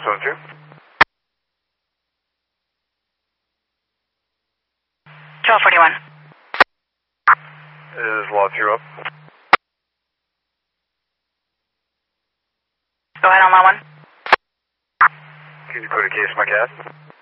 1272. 1241. Is Law 2 up? Go ahead on Law 1. Can you put a case in my cat?